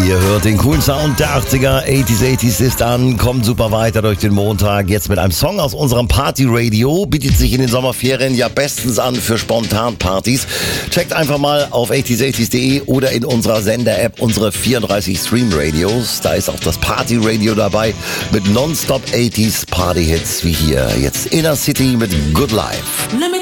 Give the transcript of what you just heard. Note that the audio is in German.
Ihr hört den coolen Sound der 80er, 80s ist an, kommt super weiter durch den Montag. Jetzt mit einem Song aus unserem Party-Radio, bietet sich in den Sommerferien ja bestens an für Spontanpartys. Checkt einfach mal auf 80s80s.de oder in unserer Sender-App unsere 34 Stream-Radios. Da ist auch das Party-Radio dabei mit Nonstop 80s Party-Hits wie hier. Jetzt Inner City mit Good Life.